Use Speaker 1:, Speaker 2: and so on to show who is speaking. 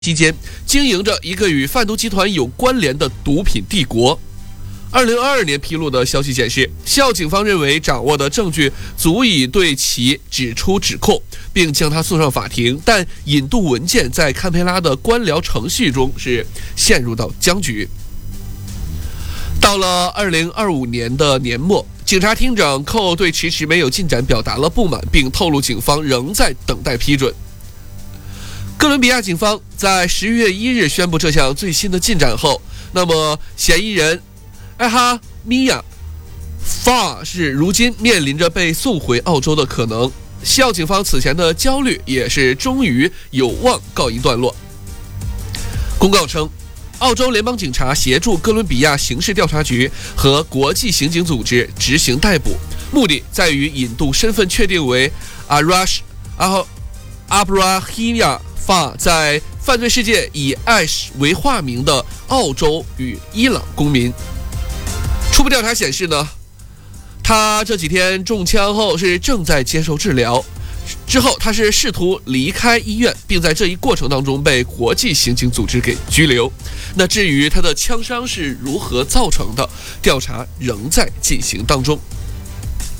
Speaker 1: 期间，经营着一个与贩毒集团有关联的毒品帝国。2022年披露的消息显示，西澳警方认为掌握的证据足以对其指出指控，并将他送上法庭，但引渡文件在堪培拉的官僚程序中是陷入到僵局。到了2025年的年末，警察厅长寇对迟迟没有进展表达了不满，并透露警方仍在等待批准。哥伦比亚警方在11月1日宣布这项最新的进展后，那么嫌疑人艾哈米亚·法是如今面临着被送回澳洲的可能。西澳警方此前的焦虑也是终于有望告一段落。公告称，澳洲联邦警察协助哥伦比亚刑事调查局和国际刑警组织执行逮捕，目的在于引渡身份确定为阿布拉希亚法在犯罪世界以艾什为化名的澳洲与伊朗公民。初步调查显示呢，他这几天中枪后是正在接受治疗，之后他是试图离开医院，并在这一过程当中被国际刑警组织给拘留。那至于他的枪伤是如何造成的，调查仍在进行当中。